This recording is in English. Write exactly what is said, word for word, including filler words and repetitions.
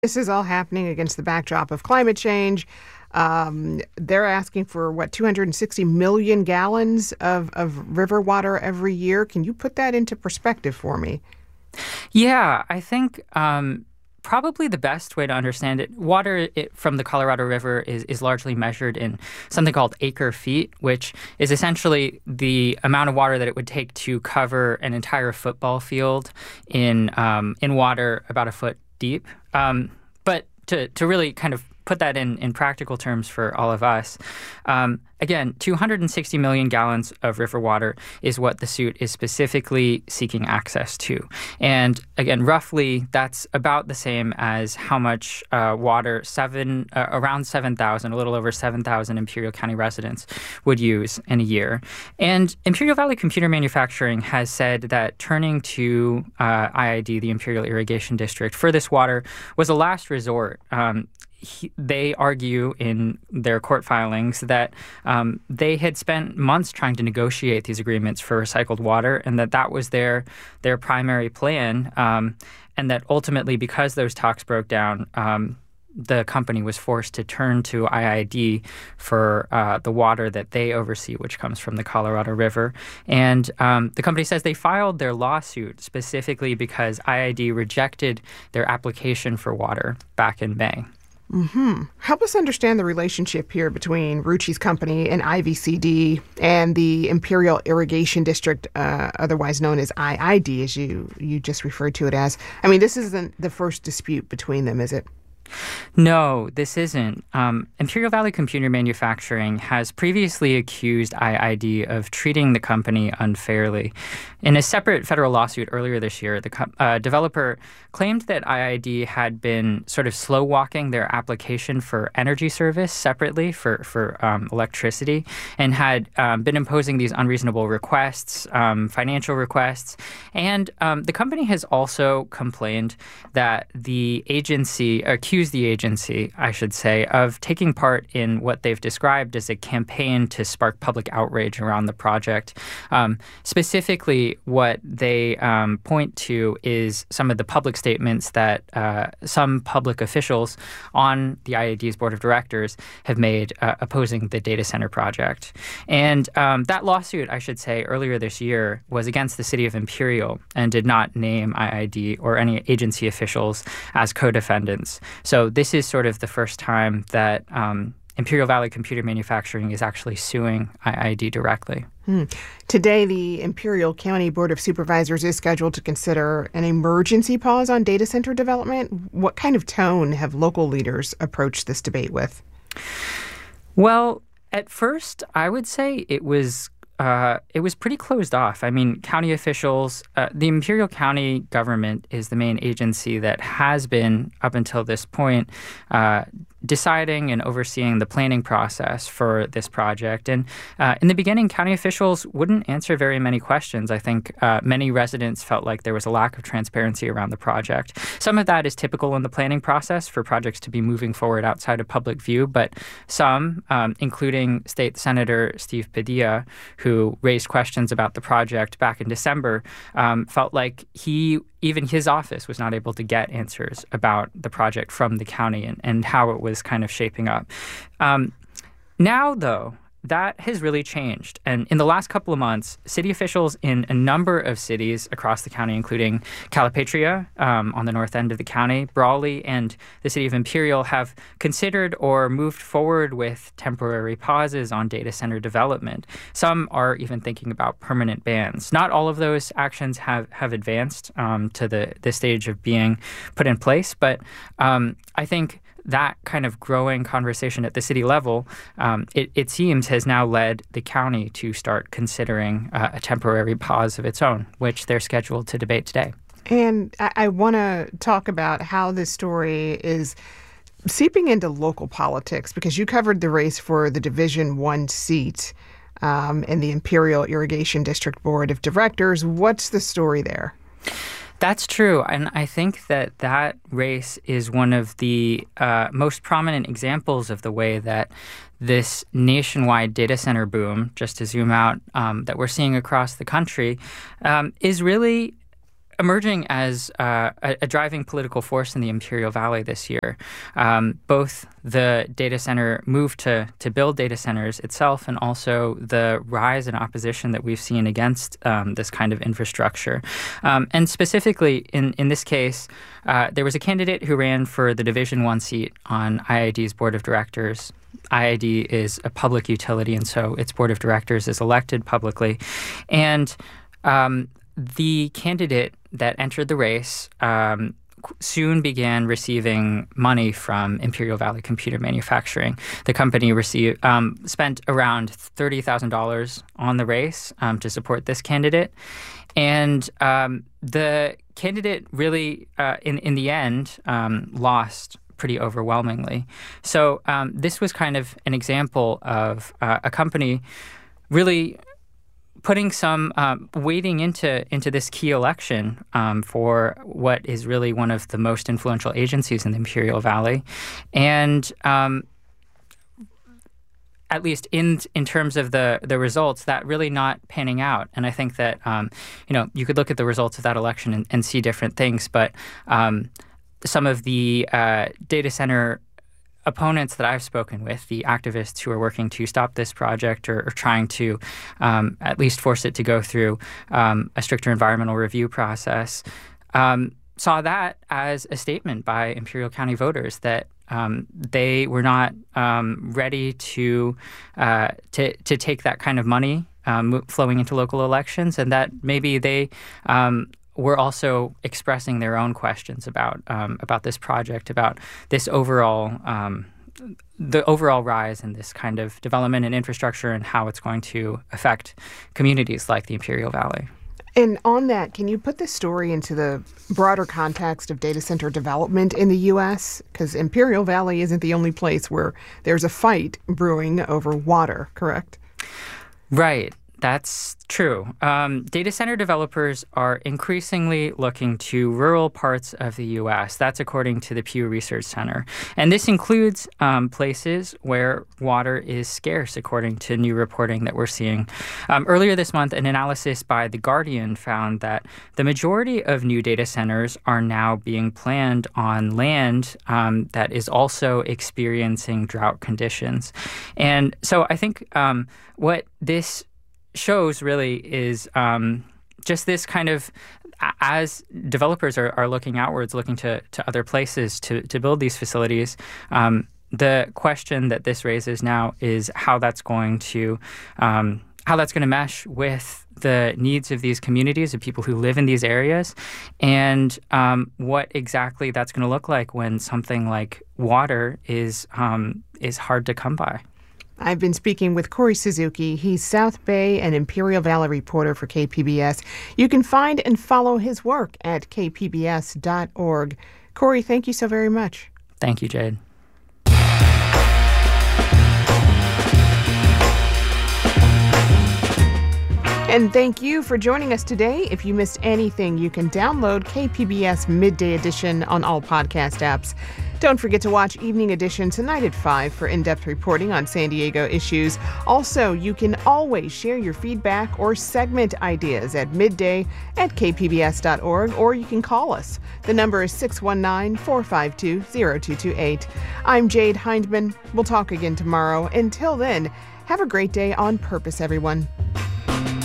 This is all happening against the backdrop of climate change. Um, they're asking for, what, two hundred sixty million gallons of, of river water every year. Can you put that into perspective for me? Yeah, I think um, probably the best way to understand it, water it, from the Colorado River is, is largely measured in something called acre feet, which is essentially the amount of water that it would take to cover an entire football field in um, in water about a foot deep. Um, but to, to really kind of put that in, in practical terms for all of us, um, again, two hundred sixty million gallons of river water is what the suit is specifically seeking access to. And again, roughly, that's about the same as how much uh, water seven uh, around seven thousand, a little over seven thousand Imperial County residents would use in a year. And Imperial Valley Computer Manufacturing has said that turning to uh, I I D, the Imperial Irrigation District, for this water was a last resort. Um, He, they argue in their court filings that um, they had spent months trying to negotiate these agreements for recycled water, and that that was their their primary plan, um, and that ultimately, because those talks broke down, um, the company was forced to turn to I I D for uh, the water that they oversee, which comes from the Colorado River. And um, the company says they filed their lawsuit specifically because I I D rejected their application for water back in May. Mm-hmm. Help us understand the relationship here between Rucci's company and I V C D and the Imperial Irrigation District, uh, otherwise known as I I D, as you, you just referred to it as. I mean, this isn't the first dispute between them, is it? No, this isn't. Um, Imperial Valley Computer Manufacturing has previously accused I I D of treating the company unfairly. In a separate federal lawsuit earlier this year, the co- uh, developer claimed that I I D had been sort of slow-walking their application for energy service separately for, for um, electricity, and had um, been imposing these unreasonable requests, um, financial requests. And um, the company has also complained that the agency accused the agency, I should say, of taking part in what they've described as a campaign to spark public outrage around the project. Um, specifically, what they um, point to is some of the public statements that uh, some public officials on the I I D's board of directors have made uh, opposing the data center project. And um, that lawsuit, I should say, earlier this year was against the city of Imperial and did not name I I D or any agency officials as co-defendants. So this is sort of the first time that um, Imperial Valley Computer Manufacturing is actually suing I I D directly. Hmm. Today, the Imperial County Board of Supervisors is scheduled to consider an emergency pause on data center development. What kind of tone have local leaders approached this debate with? Well, at first, I would say it was Uh, it was pretty closed off. I mean, county officials, uh, the Imperial County government is the main agency that has been, up until this point, uh, deciding and overseeing the planning process for this project. And uh, in the beginning, county officials wouldn't answer very many questions. I think uh, many residents felt like there was a lack of transparency around the project. Some of that is typical in the planning process for projects to be moving forward outside of public view, but some, um, including State Senator Steve Padilla, who raised questions about the project back in December, um, felt like he, even his office, was not able to get answers about the project from the county and, and how it was kind of shaping up. Um, now, though, that has really changed. And in the last couple of months, city officials in a number of cities across the county, including Calipatria um, on the north end of the county, Brawley, and the city of Imperial, have considered or moved forward with temporary pauses on data center development. Some are even thinking about permanent bans. Not all of those actions have, have advanced um, to the, the stage of being put in place, but um, I think that kind of growing conversation at the city level, um, it, it seems, has now led the county to start considering uh, a temporary pause of its own, which they're scheduled to debate today. And I, I want to talk about how this story is seeping into local politics, because you covered the race for the Division One seat um, in the Imperial Irrigation District Board of Directors. What's the story there? That's true. And I think that that race is one of the uh, most prominent examples of the way that this nationwide data center boom, just to zoom out, um, that we're seeing across the country, um, is really emerging as uh, a, a driving political force in the Imperial Valley this year. Um, both the data center move to, to build data centers itself and also the rise in opposition that we've seen against um, this kind of infrastructure. Um, and specifically, in, in this case, uh, there was a candidate who ran for the Division One seat on I I D's board of directors. I I D is a public utility, and so its board of directors is elected publicly. And um, the candidate that entered the race um, soon began receiving money from Imperial Valley Computer Manufacturing. The company received um, spent around thirty thousand dollars on the race um, to support this candidate. And um, the candidate really, uh, in, in the end, um, lost pretty overwhelmingly. So um, this was kind of an example of uh, a company really putting some um, weighting into into this key election um, for what is really one of the most influential agencies in the Imperial Valley, and um, at least in in terms of the the results, that really not panning out. And I think that um, you know you could look at the results of that election and, and see different things, but um, some of the uh, data center opponents that I've spoken with, the activists who are working to stop this project or, or trying to um, at least force it to go through um, a stricter environmental review process, um, saw that as a statement by Imperial County voters that um, they were not um, ready to, uh, to to take that kind of money um, flowing into local elections, and that maybe they um, were also expressing their own questions about um, about this project, about this overall um, the overall rise in this kind of development and infrastructure and how it's going to affect communities like the Imperial Valley. And on that, can you put this story into the broader context of data center development in the U S? Because Imperial Valley isn't the only place where there's a fight brewing over water, correct? Right. That's true. Um, data center developers are increasingly looking to rural parts of the U S. That's according to the Pew Research Center. And this includes um, places where water is scarce, according to new reporting that we're seeing. Um, earlier this month, an analysis by The Guardian found that the majority of new data centers are now being planned on land um, that is also experiencing drought conditions. And so I think um, what this shows really is um, just this kind of, as developers are, are looking outwards, looking to, to other places to, to build these facilities, um, the question that this raises now is how that's going to um, how that's going to mesh with the needs of these communities, of people who live in these areas, and um, what exactly that's going to look like when something like water is um, is hard to come by. I've been speaking with Corey Suzuki. He's South Bay and Imperial Valley reporter for K P B S. You can find and follow his work at k p b s dot org. Corey, thank you so very much. Thank you, Jade. And thank you for joining us today. If you missed anything, you can download K P B S Midday Edition on all podcast apps. Don't forget to watch Evening Edition tonight at five for in-depth reporting on San Diego issues. Also, you can always share your feedback or segment ideas at midday at k p b s dot org, or you can call us. The number is six one nine, four five two, zero two two eight. I'm Jade Hindman. We'll talk again tomorrow. Until then, have a great day on purpose, everyone.